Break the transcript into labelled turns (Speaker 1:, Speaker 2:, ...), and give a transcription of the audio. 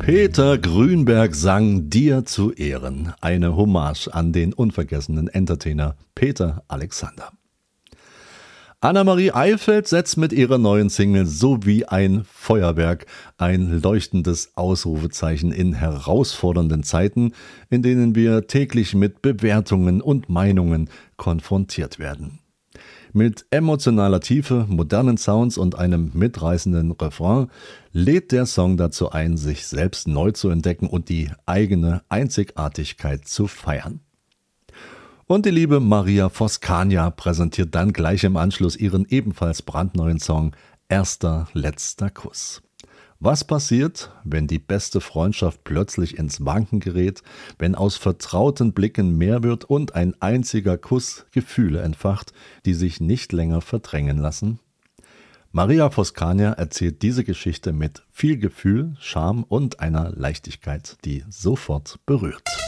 Speaker 1: Peter Grünberg sang Dir zu Ehren, eine Hommage an den unvergessenen Entertainer Peter Alexander. Annemarie Eifeld setzt mit ihrer neuen Single So wie ein Feuerwerk ein leuchtendes Ausrufezeichen in herausfordernden Zeiten, in denen wir täglich mit Bewertungen und Meinungen konfrontiert werden. Mit emotionaler Tiefe, modernen Sounds und einem mitreißenden Refrain lädt der Song dazu ein, sich selbst neu zu entdecken und die eigene Einzigartigkeit zu feiern. Und die liebe Maria Foskania präsentiert dann gleich im Anschluss ihren ebenfalls brandneuen Song Erster letzter Kuss. Was passiert, wenn die beste Freundschaft plötzlich ins Wanken gerät, wenn aus vertrauten Blicken mehr wird und ein einziger Kuss Gefühle entfacht, die sich nicht länger verdrängen lassen? Maria Foskania erzählt diese Geschichte mit viel Gefühl, Charme und einer Leichtigkeit, die sofort berührt.